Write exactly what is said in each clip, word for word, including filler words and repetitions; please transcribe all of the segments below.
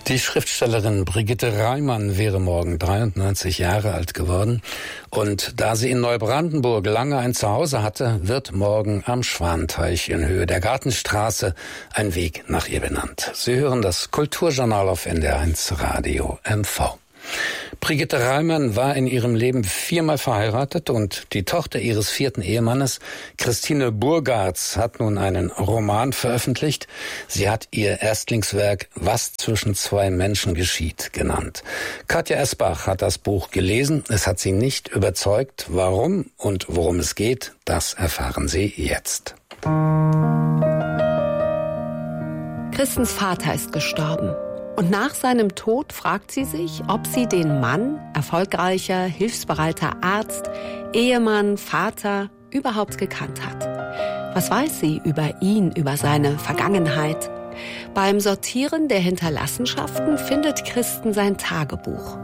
Die Schriftstellerin Brigitte Reimann wäre morgen dreiundneunzig Jahre alt geworden. Und da sie in Neubrandenburg lange ein Zuhause hatte, wird morgen am Schwanteich in Höhe der Gartenstraße ein Weg nach ihr benannt. Sie hören das Kulturjournal auf N D R eins Radio M V. Brigitte Reimann war in ihrem Leben viermal verheiratet und die Tochter ihres vierten Ehemannes, Christine Burgartz, hat nun einen Roman veröffentlicht. Sie hat ihr Erstlingswerk »Was zwischen zwei Menschen geschieht« genannt. Katja Esbach hat das Buch gelesen. Es hat sie nicht überzeugt. Warum und worum es geht, das erfahren Sie jetzt. Christens Vater ist gestorben. Und nach seinem Tod fragt sie sich, ob sie den Mann, erfolgreicher, hilfsbereiter Arzt, Ehemann, Vater, überhaupt gekannt hat. Was weiß sie über ihn, über seine Vergangenheit? Beim Sortieren der Hinterlassenschaften findet Christen sein Tagebuch.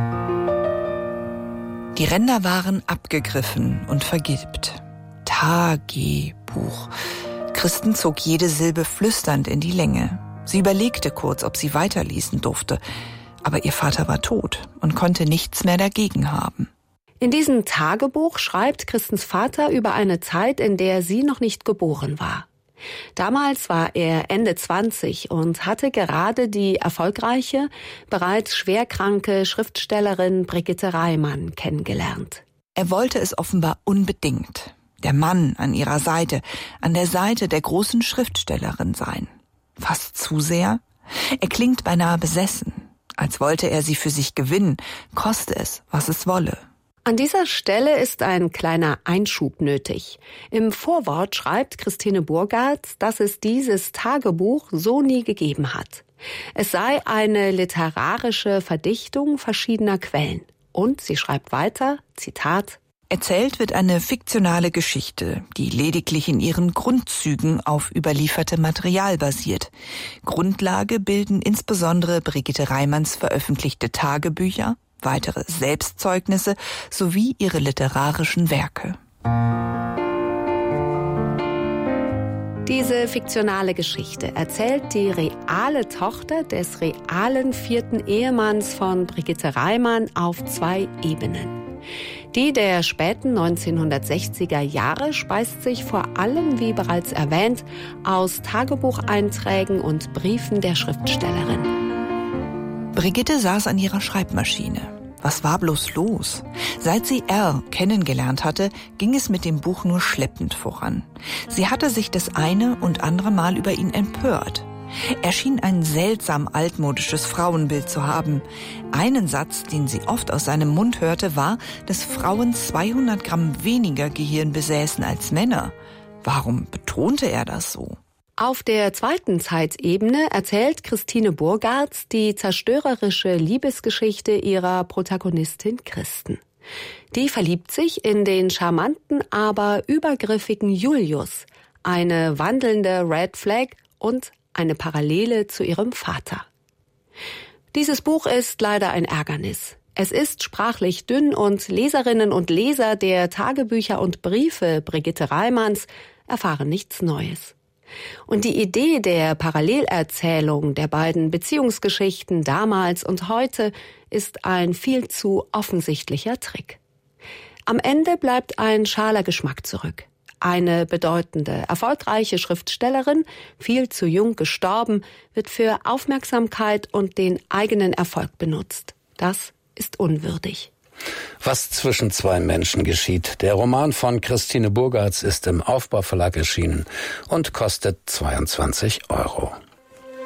Die Ränder waren abgegriffen und vergilbt. Tagebuch. Christen zog jede Silbe flüsternd in die Länge. Sie überlegte kurz, ob sie weiterlesen durfte, aber ihr Vater war tot und konnte nichts mehr dagegen haben. In diesem Tagebuch schreibt Christens Vater über eine Zeit, in der sie noch nicht geboren war. Damals war er Ende zwanzig und hatte gerade die erfolgreiche, bereits schwerkranke Schriftstellerin Brigitte Reimann kennengelernt. Er wollte es offenbar unbedingt. Der Mann an ihrer Seite, an der Seite der großen Schriftstellerin sein. Fast zu sehr? Er klingt beinahe besessen, als wollte er sie für sich gewinnen, koste es, was es wolle. An dieser Stelle ist ein kleiner Einschub nötig. Im Vorwort schreibt Christine Burgartz, dass es dieses Tagebuch so nie gegeben hat. Es sei eine literarische Verdichtung verschiedener Quellen. Und sie schreibt weiter, Zitat: Erzählt wird eine fiktionale Geschichte, die lediglich in ihren Grundzügen auf überlieferte Material basiert. Grundlage bilden insbesondere Brigitte Reimanns veröffentlichte Tagebücher, weitere Selbstzeugnisse sowie ihre literarischen Werke. Diese fiktionale Geschichte erzählt die reale Tochter des realen vierten Ehemanns von Brigitte Reimann auf zwei Ebenen. Die der späten neunzehnhundertsechziger Jahre speist sich vor allem, wie bereits erwähnt, aus Tagebucheinträgen und Briefen der Schriftstellerin. Brigitte saß an ihrer Schreibmaschine. Was war bloß los? Seit sie R kennengelernt hatte, ging es mit dem Buch nur schleppend voran. Sie hatte sich das eine und andere Mal über ihn empört. Er schien ein seltsam altmodisches Frauenbild zu haben. Einen Satz, den sie oft aus seinem Mund hörte, war, dass Frauen zweihundert Gramm weniger Gehirn besäßen als Männer. Warum betonte er das so? Auf der zweiten Zeitebene erzählt Christine Burgartz die zerstörerische Liebesgeschichte ihrer Protagonistin Christen. Die verliebt sich in den charmanten, aber übergriffigen Julius, eine wandelnde Red Flag und eine Parallele zu ihrem Vater. Dieses Buch ist leider ein Ärgernis. Es ist sprachlich dünn und Leserinnen und Leser der Tagebücher und Briefe Brigitte Reimanns erfahren nichts Neues. Und die Idee der Parallelerzählung der beiden Beziehungsgeschichten damals und heute ist ein viel zu offensichtlicher Trick. Am Ende bleibt ein schaler Geschmack zurück. Eine bedeutende, erfolgreiche Schriftstellerin, viel zu jung gestorben, wird für Aufmerksamkeit und den eigenen Erfolg benutzt. Das ist unwürdig. Was zwischen zwei Menschen geschieht. Der Roman von Christine Burgartz ist im Aufbau Verlag erschienen und kostet zweiundzwanzig Euro.